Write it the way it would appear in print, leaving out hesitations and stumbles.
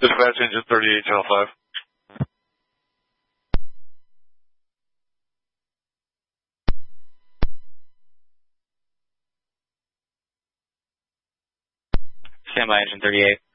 Dispatch engine 38, channel 5. Stand by engine 38.